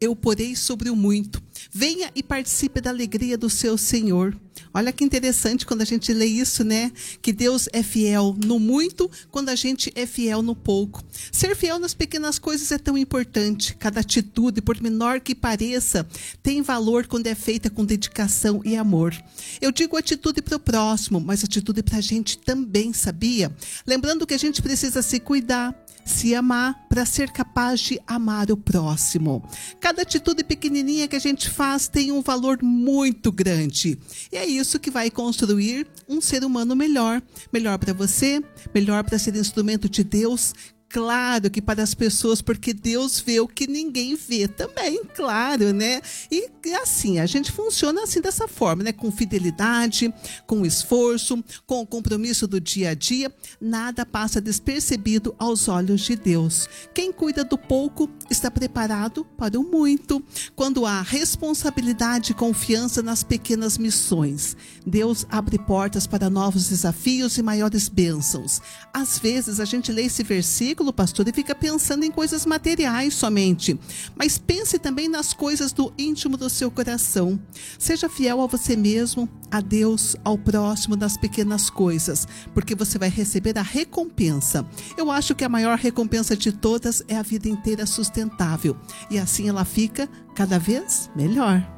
eu porei sobre o muito. Venha e participe da alegria do seu Senhor. Olha que interessante quando a gente lê isso, né? Que Deus é fiel no muito, quando a gente é fiel no pouco. Ser fiel nas pequenas coisas é tão importante. Cada atitude, por menor que pareça, tem valor quando é feita com dedicação e amor. Eu digo atitude para o próximo, mas atitude para a gente também, sabia? Lembrando que a gente precisa se cuidar, se amar para ser capaz de amar o próximo. Cada atitude pequenininha que a gente faz tem um valor muito grande. E é isso que vai construir um ser humano melhor. Melhor para você, melhor para ser instrumento de Deus. Claro que para as pessoas, porque Deus vê o que ninguém vê também, claro, né? E assim, a gente funciona assim dessa forma, né? Com fidelidade, com esforço, com o compromisso do dia a dia, nada passa despercebido aos olhos de Deus. Quem cuida do pouco está preparado para o muito. Quando há responsabilidade e confiança nas pequenas missões, Deus abre portas para novos desafios e maiores bênçãos. Às vezes a gente lê esse versículo, pastor, e fica pensando em coisas materiais somente. Mas pense também nas coisas do íntimo do seu coração. Seja fiel a você mesmo, a Deus, ao próximo, nas pequenas coisas, porque você vai receber a recompensa. Eu acho que a maior recompensa de todas é a vida inteira sustentável. E assim ela fica cada vez melhor.